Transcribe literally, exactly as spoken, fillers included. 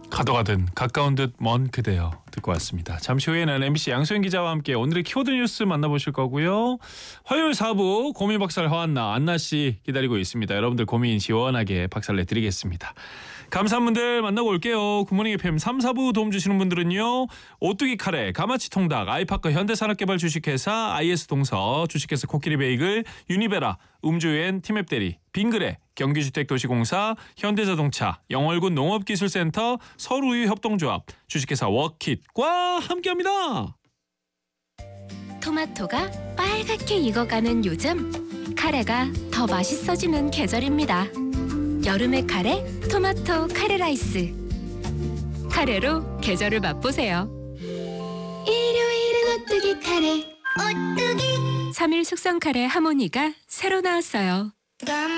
가도 가든 가까운 듯 먼 그대여 듣고 왔습니다. 잠시 후에는 엠비씨 양소영 기자와 함께 오늘의 키워드 뉴스 만나보실 거고요. 화요일 사 부 고민 박살 허한나 안나 씨 기다리고 있습니다. 여러분들 고민 시원하게 박살내드리겠습니다. 감사한 분들 만나고 올게요. 굿모닝 에프엠 삼, 사 부 도움 주시는 분들은요. 오뚜기 카레, 가마치 통닭, 아이파크 현대산업개발 주식회사, 아이에스동서, 주식회사 코끼리 베이글, 유니베라, 음주엔 티맵대리, 빙그레, 경기주택도시공사, 현대자동차, 영월군 농업기술센터, 서울우유협동조합, 주식회사 워킷과 함께합니다. 토마토가 빨갛게 익어가는 요즘, 카레가 더 맛있어지는 계절입니다. 여름의 카레, 토마토 카레 라이스. 카레로 계절을 맛보세요. 일요일은 오뚜기 카레. 오뚜기. 삼 일 숙성 카레 하모니가 새로 나왔어요.